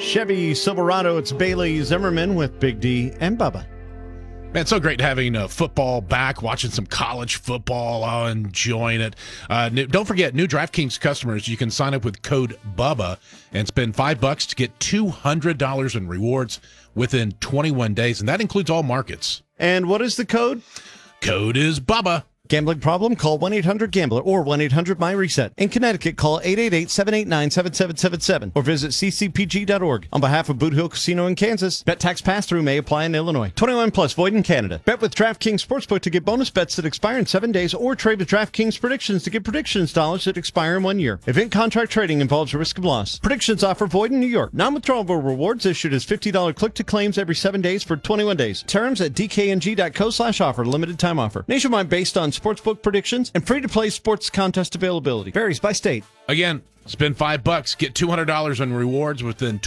Chevy Silverado. It's Bailey Zimmerman with Big D and Bubba. Man, it's so great having football back, watching some college football, enjoying it. Don't forget, new DraftKings customers, you can sign up with code BUBBA and spend $5 to get $200 in rewards within 21 days, and that includes all markets. And what is the code? Code is BUBBA. Gambling problem? Call 1-800-GAMBLER or 1-800-MyReset. In Connecticut, call 888-789-7777 or visit ccpg.org. On behalf of Boot Hill Casino in Kansas, bet tax pass-through may apply in Illinois. 21 plus, void in Canada. Bet with DraftKings Sportsbook to get bonus bets that expire in 7 days or trade with DraftKings Predictions to get predictions dollars that expire in 1 year. Event contract trading involves a risk of loss. Predictions offer void in New York. Non-withdrawable rewards issued as $50 click-to-claims every 7 days for 21 days. Terms at dkng.co/offer. Limited time offer. Nationwide based on sportsbook predictions and free-to-play sports contest availability. Varies by state. Again, spend $5, get $200 in rewards within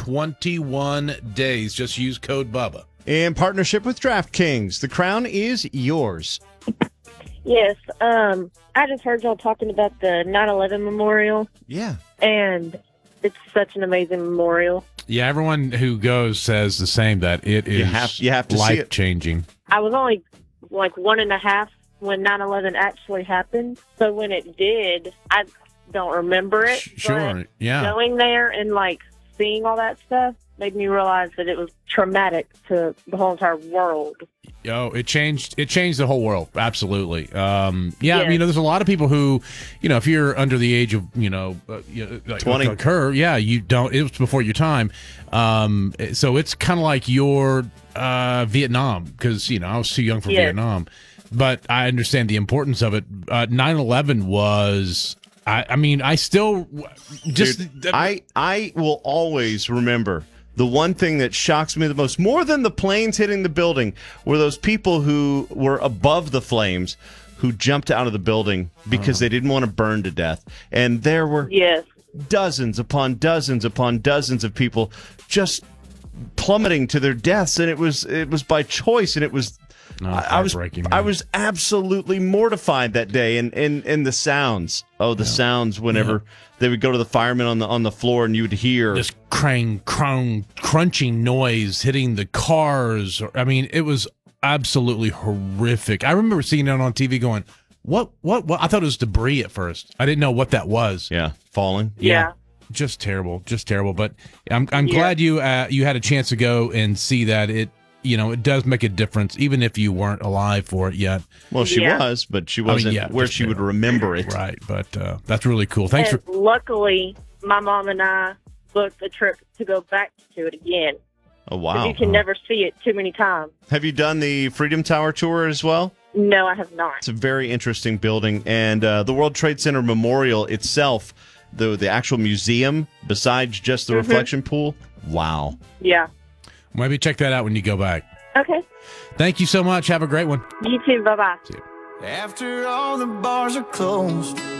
21 days. Just use code BUBBA. In partnership with DraftKings, the crown is yours. Yes, I just heard y'all talking about the 9/11 memorial. Yeah. And it's such an amazing memorial. Yeah, everyone who goes says the same, that it is you have to life-changing. I was only like 1.5 when 9/11 actually happened. So when it did, I don't remember it. Sure, but yeah. Going there and like seeing all that stuff made me realize that it was traumatic to the whole entire world. Oh, it changed the whole world. Absolutely. Yes. There's a lot of people who, if you're under the age of, like 20. like her, you don't, it was before your time. So it's kind of like your Vietnam, because, I was too young for Vietnam. But I understand the importance of it. 9/11 was, I still just... Dude, I will always remember the one thing that shocks me the most, more than the planes hitting the building, were those people who were above the flames who jumped out of the building because they didn't want to burn to death. And there were dozens upon dozens upon dozens of people just plummeting to their deaths, and it was by choice, and it was... I was absolutely mortified that day, and the sounds. Oh, the sounds whenever they would go to the firemen on the floor, and you would hear this crunching noise hitting the cars. It was absolutely horrific. I remember seeing it on TV, going, "What? I thought it was debris at first. I didn't know what that was. Yeah, falling. Yeah. Just terrible. But I'm glad you had a chance to go and see that. It does make a difference, even if you weren't alive for it yet. Well, she was, but she wasn't where she would remember it. Right, but that's really cool. Thanks and luckily, my mom and I booked a trip to go back to it again. Oh, wow. You can never see it too many times. Have you done the Freedom Tower tour as well? No, I have not. It's a very interesting building, and the World Trade Center Memorial itself, the actual museum, besides just the reflection pool, wow. Yeah. Maybe check that out when you go back. Okay. Thank you so much. Have a great one. You too. Bye-bye. See you. After all the bars are closed,